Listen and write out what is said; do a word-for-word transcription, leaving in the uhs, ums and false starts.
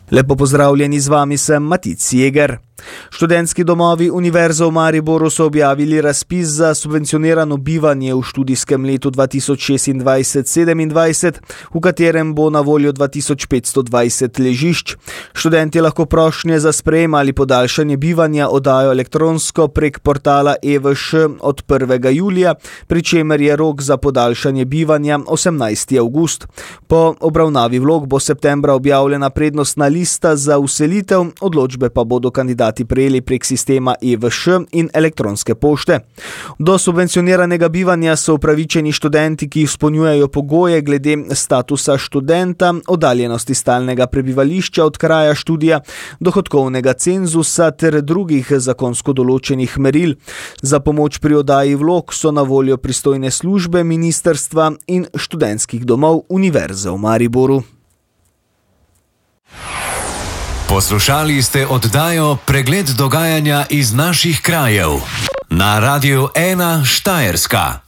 Lepo pozdravljeni, z vami sem Matic Jeger. Študentski domovi Univerze v Mariboru so objavili razpis za subvencionirano bivanje v študijskem letu dva tisoč šestindvajset sedemindvajset, v katerem bo na voljo dva tisoč petsto dvajset ležišč. Študenti lahko prošnje za sprejem ali podaljšanje bivanja oddajo elektronsko prek portala E V Š od prvega julija, pri čemer je rok za podaljšanje bivanja osemnajsti avgust. Po obravnavi vlog bo septembra objavljena prednostna lista za vselitev, odločbe pa bodo kandidati prejeli prek sistema E V Š in elektronske pošte. Do subvencioniranega bivanja so upravičeni študenti, ki izpolnjujejo pogoje glede statusa študenta, oddaljenosti stalnega prebivališča od kraja študija, dohodkovnega cenzusa ter drugih zakonsko določenih meril. Za pomoč pri oddaji vlog so na voljo pristojne službe ministrstva in študentskih domov Univerze v Mariboru. Poslušali ste oddajo Pregled dogajanja iz naših krajev na Radiu ena Štajerska.